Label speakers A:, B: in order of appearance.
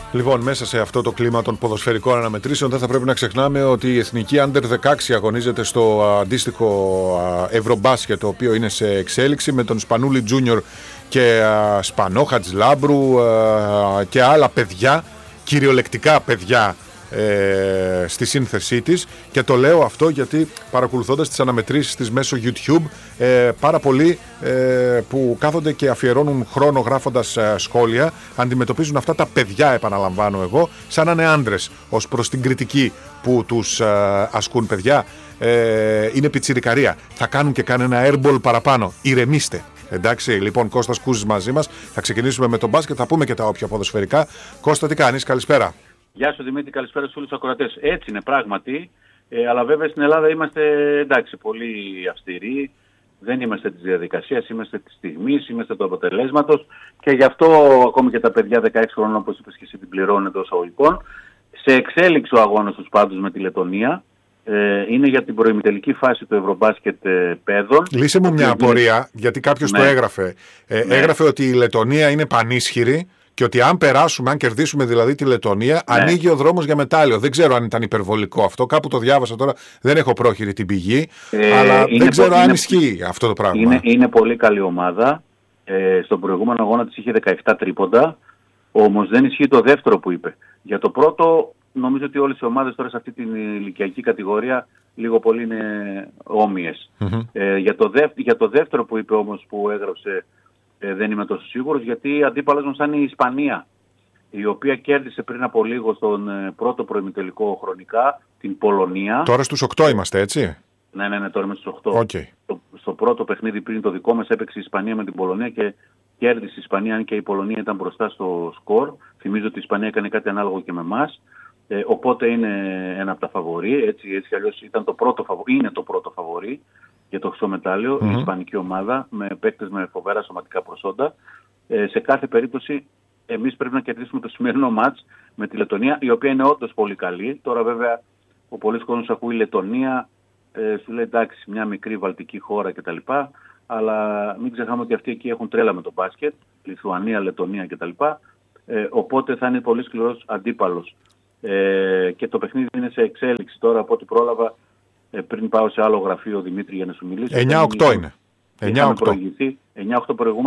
A: Λοιπόν, μέσα σε αυτό το κλίμα των ποδοσφαιρικών αναμετρήσεων δεν θα πρέπει να ξεχνάμε ότι η Εθνική Under 16 αγωνίζεται στο αντίστοιχο Ευρωμπάσκετ, το οποίο είναι σε εξέλιξη, με τον Σπανούλη Τζούνιορ και Σπανό Χατζηλάμπρου και άλλα παιδιά, κυριολεκτικά παιδιά, στη σύνθεσή της. Και το λέω αυτό γιατί παρακολουθώντας τις αναμετρήσεις της μέσω YouTube, πάρα πολλοί που κάθονται και αφιερώνουν χρόνο γράφοντας σχόλια αντιμετωπίζουν αυτά τα παιδιά, επαναλαμβάνω εγώ, σαν να είναι άντρες ως προς την κριτική που τους ασκούν. Παιδιά, είναι πιτσιρικαρία, θα κάνουν και κανένα airball παραπάνω, ηρεμήστε. Εντάξει, λοιπόν, Κώστας Κούζης μαζί μας. Θα ξεκινήσουμε με τον μπάσκετ, θα πούμε και τα όποια ποδοσφαιρικά. Κώστα, τι κάνεις, καλησπέρα.
B: Γεια σου Δημήτρη, καλησπέρα στους όλους τους ακροατές. Έτσι είναι πράγματι, αλλά βέβαια στην Ελλάδα είμαστε εντάξει, πολύ αυστηροί. Δεν είμαστε της διαδικασίας, είμαστε της στιγμής, είμαστε του αποτελέσματος και γι' αυτό ακόμη και τα παιδιά 16 χρόνων, όπως είπες και εσύ, την πληρώνουν εντός εισαγωγικών. Σε εξέλιξη ο αγώνας τους πάντως με τη Λετονία. Είναι για την προημιτελική φάση του Ευρωμπάσκετ παιδών.
A: Λύσε μου μια απορία, γιατί κάποιος το έγραφε. Έγραφε ότι η Λετονία είναι πανίσχυρη και ότι αν περάσουμε, αν κερδίσουμε δηλαδή τη Λετονία, ανοίγει ο δρόμος για μετάλλιο. Δεν ξέρω αν ήταν υπερβολικό αυτό. Κάπου το διάβασα τώρα, δεν έχω πρόχειρη την πηγή. Αλλά δεν ξέρω αν ισχύει αυτό το πράγμα.
B: Είναι πολύ καλή ομάδα. Στον προηγούμενο αγώνα της είχε 17 τρίποντα. Όμως δεν ισχύει το δεύτερο που είπε. Για το πρώτο, νομίζω ότι όλες οι ομάδες τώρα σε αυτή την ηλικιακή κατηγορία λίγο πολύ είναι όμοιες. Για το δεύτερο που είπε όμως, που έγραψε, δεν είμαι τόσο σίγουρος, γιατί αντίπαλος μας είναι η Ισπανία, η οποία κέρδισε πριν από λίγο στον πρώτο προημιτελικό χρονικά την Πολωνία.
A: Τώρα στους 8 είμαστε, έτσι?
B: Ναι, τώρα είμαστε στους 8.
A: Okay.
B: Στο πρώτο παιχνίδι πριν το δικό μας έπαιξε η Ισπανία με την Πολωνία και κέρδισε η Ισπανία, αν και η Πολωνία ήταν μπροστά στο σκορ. Θυμίζω ότι η Ισπανία έκανε κάτι ανάλογο και με εμάς. Οπότε είναι ένα από τα φαβορί. Έτσι αλλιώς είναι το πρώτο φαβορί για το χρυσό μετάλλιο, η ισπανική ομάδα, με παίκτες με φοβερά σωματικά προσόντα. Σε κάθε περίπτωση, εμείς πρέπει να κερδίσουμε το σημερινό μάτς με τη Λετονία, η οποία είναι όντως πολύ καλή. Τώρα βέβαια, ο πολλής κόσμος ακούει Λετονία, σου λέει εντάξει, μια μικρή βαλτική χώρα κτλ. Αλλά μην ξεχνάμε ότι αυτοί εκεί έχουν τρέλα με το μπάσκετ, Λιθουανία, Λετονία κτλ. Οπότε θα είναι πολύ σκληρός αντίπαλος. Και το παιχνίδι είναι σε εξέλιξη τώρα, από ό,τι πρόλαβα. Πριν πάω σε άλλο γραφείο, Δημήτρη, για να σου μιλήσω.
A: 9-8 είναι.
B: 9-8 προηγούμενο.